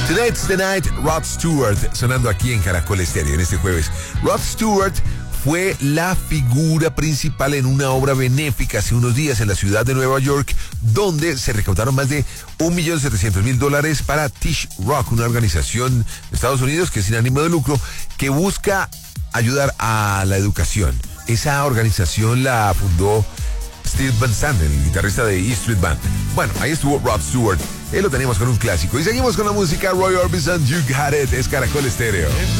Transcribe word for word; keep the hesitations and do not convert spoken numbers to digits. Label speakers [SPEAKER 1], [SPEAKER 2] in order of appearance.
[SPEAKER 1] Tonight's the Night, Rod Stewart, sonando aquí en Caracol Estéreo en este jueves. Rod Stewart fue la figura principal en una obra benéfica hace unos días en la ciudad de Nueva York, donde se recaudaron más de un millón setecientos mil dólares para Tisch Rock, una organización de Estados Unidos que es sin ánimo de lucro, que busca ayudar a la educación. Esa organización la fundó Steve Van Sant, el guitarrista de E Street Band. Bueno, ahí estuvo Rod Stewart. Él lo tenemos con un clásico. Y seguimos con la música. Roy Orbison, You Got It. Es Caracol Estéreo.